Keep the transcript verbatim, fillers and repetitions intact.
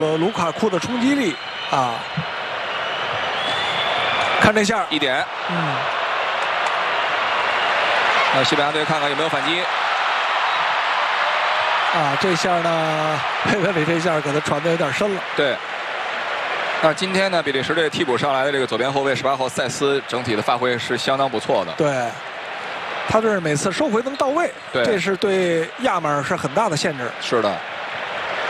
呃，卢卡库的冲击力啊，看这下一点。 嗯， 那西班牙队看看有没有反击。 啊，这下呢，佩佩里这下给他传的有点深了。 对。那今天呢，比利时队替补上来的这个左边后卫十八号塞斯，整体的发挥是相当不错的。 对，他这是每次收回能到位， 对， 这是对亚马尔是很大的限制。 是的。